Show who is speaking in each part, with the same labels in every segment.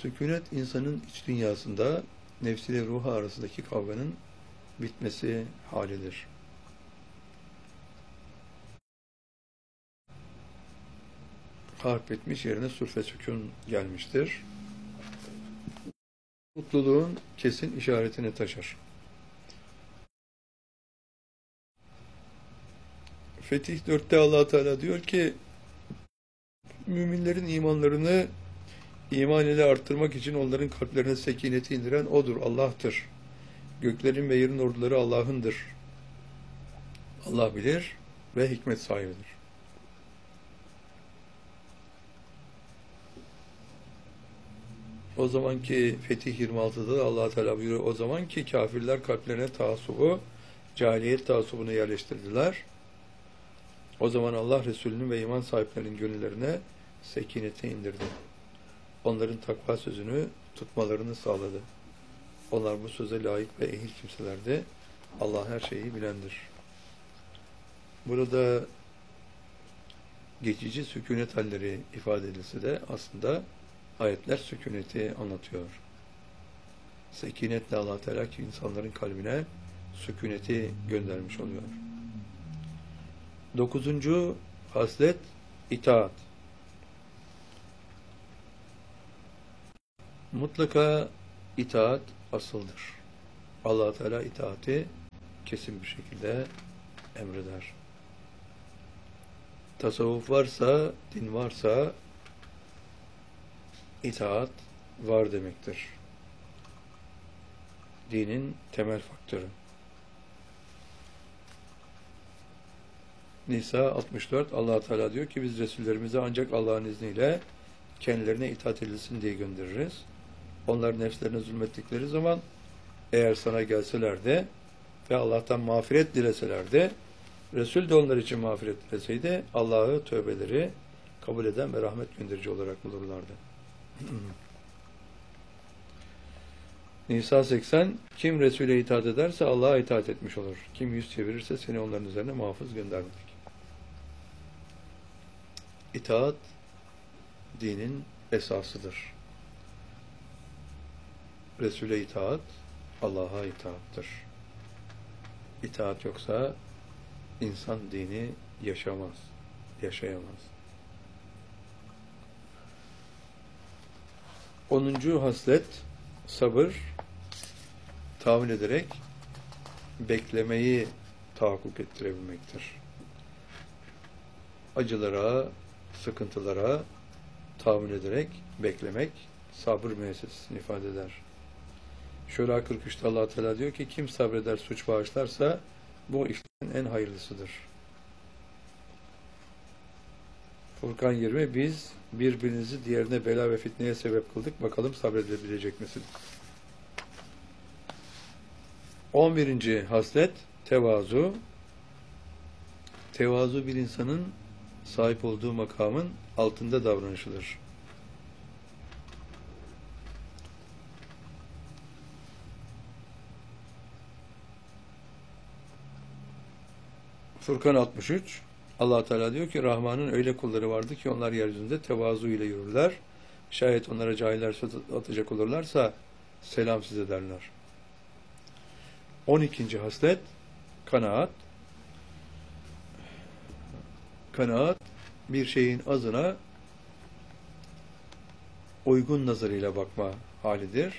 Speaker 1: Sükûnet insanın iç dünyasında nefsiyle ruhu arasındaki kavganın bitmesi halidir. Harp bitmiş, yerine sulh ve sükun gelmiştir. Mutluluğun kesin işaretini taşır. Fetih 4'te Allah Teala diyor ki, müminlerin imanlarını iman ile arttırmak için onların kalplerine sekineti indiren O'dur, Allah'tır. Göklerin ve yerin orduları Allah'ındır. Allah bilir ve hikmet sahibidir. O zamanki Fetih 26'da da Allah Teala buyuruyor, o zamanki kafirler kalplerine taassubu, cahiliyet taassubunu yerleştirdiler. O zaman Allah Resulü'nün ve iman sahiplerinin gönüllerine sekineti indirdi. Onların takva sözünü tutmalarını sağladı. Onlar bu söze layık ve ehil kimselerdi. Allah her şeyi bilendir. Burada geçici sükûnet halleri ifade edilse de aslında ayetler sükûneti anlatıyor. Sekinetle Allah Teala ki insanların kalbine sükûneti göndermiş oluyor. 9. haslet itaat. Mutlaka itaat asıldır. Allah Teala itaati kesin bir şekilde emreder. Tasavvuf varsa, din varsa itaat var demektir. Dinin temel faktörü. Nisa 64 Allah Teala diyor ki biz Resullerimize ancak Allah'ın izniyle kendilerine itaat edilsin diye göndeririz. Onlar nefslerine zulmettikleri zaman eğer sana gelseler de ve Allah'tan mağfiret dileseler de Resul de onlar için mağfiret dileseydi Allah'ı tövbeleri kabul eden ve rahmet gönderici olarak bulurlardı. Nisa 80 kim Resul'e itaat ederse Allah'a itaat etmiş olur. Kim yüz çevirirse seni onların üzerine muhafız göndermedik. İtaat dinin esasıdır. Resul'e itaat Allah'a itaattır. İtaat yoksa insan dini yaşayamaz. Onuncu haslet sabır, tahammül ederek beklemeyi tahakkuk ettirebilmektir. Acılara, sıkıntılara tahammül ederek beklemek sabır müessesesini ifade eder. Şura 43'te Allah Teala diyor ki kim sabreder suç bağışlarsa bu işlerin en hayırlısıdır. Furkan 20 biz birbirinizi diğerine bela ve fitneye sebep kıldık. Bakalım sabredebilecek misin? 11. haslet tevazu. Tevazu bir insanın sahip olduğu makamın altında davranışıdır. Furkan 63 Allah Teala diyor ki Rahman'ın öyle kulları vardı ki onlar yeryüzünde tevazu ile yürürler. Şayet onlara cahiller söz atacak olurlarsa selam size derler. 12. haslet kanaat. Kanaat bir şeyin azına uygun nazarıyla bakma halidir.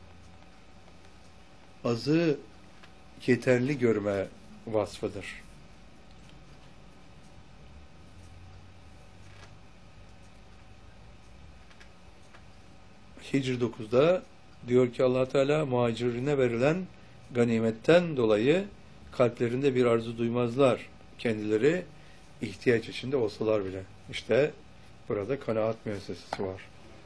Speaker 1: Azı yeterli görme vasfıdır. Hicr 9'da diyor ki Allah Teala muhacirine verilen ganimetten dolayı kalplerinde bir arzu duymazlar. Kendileri ihtiyaç içinde olsalar bile. İşte burada kanaat müessesesi var.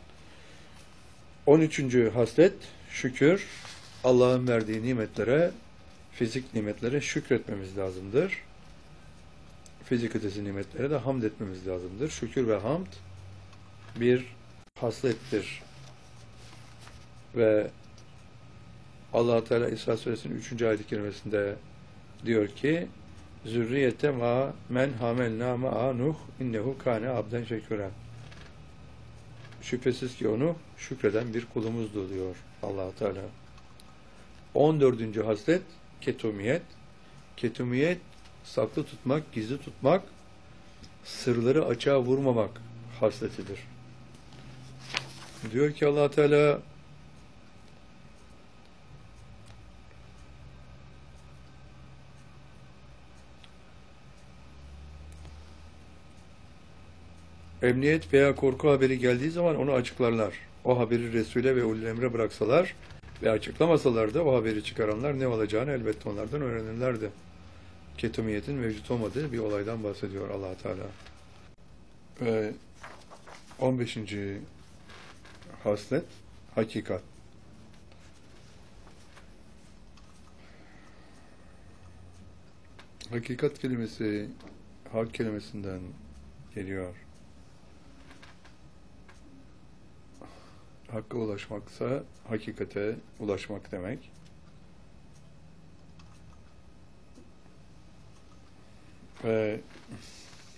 Speaker 1: 13. haslet şükür. Allah'ın verdiği nimetlere, fizik nimetlere şükretmemiz lazımdır. Fizik ötesi nimetlere de hamd etmemiz lazımdır. Şükür ve hamd bir haslettir. Ve Allah Teala İsra Suresinin 3. ayet-i kerimesinde diyor ki zürriyete ma men hamelna ma'a Nuh innehu kâne abden şekûrâ. Şüphesiz ki onu şükreden bir kulumuzdu diyor Allah Teala. 14. haslet ketumiyet. Ketumiyet saklı tutmak, gizli tutmak, sırları açığa vurmamak hasletidir. Diyor ki Allah Teala emniyet veya korku haberi geldiği zaman onu açıklarlar. O haberi Resul'e ve ulul emre bıraksalar ve açıklamasalar da o haberi çıkaranlar ne olacağını elbette onlardan öğrenirlerdi. Ketumiyetin mevcut olmadığı bir olaydan bahsediyor Allah Teala. Ve 15. haslet hakikat. Hakikat kelimesi hak kelimesinden geliyor. Hakka ulaşmaksa hakikate ulaşmak demek. Ve